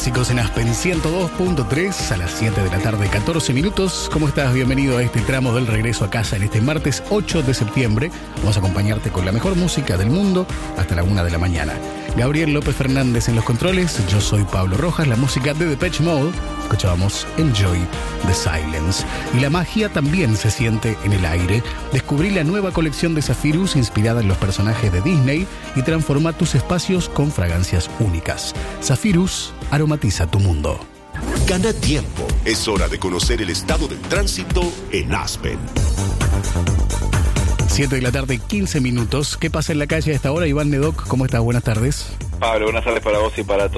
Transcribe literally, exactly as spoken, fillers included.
Clásicos en Aspen ciento dos punto tres a las siete de la tarde, catorce minutos. ¿Cómo estás? Bienvenido a este tramo del regreso a casa en este martes ocho de septiembre. Vamos a acompañarte con la mejor música del mundo hasta la una de la mañana. Gabriel López Fernández en los controles, yo soy Pablo Rojas, la música de Depeche Mode. Escuchábamos Enjoy the Silence. Y la magia también se siente en el aire. Descubrí la nueva colección de Zephyrus inspirada en los personajes de Disney y transforma tus espacios con fragancias únicas. Zephyrus aromatiza tu mundo. Gana tiempo. Es hora de conocer el estado del tránsito en Aspen. siete de la tarde, quince minutos. ¿Qué pasa en la calle a esta hora? Iván Nedoc, ¿cómo estás? Buenas tardes. Pablo, buenas tardes para vos y para todos.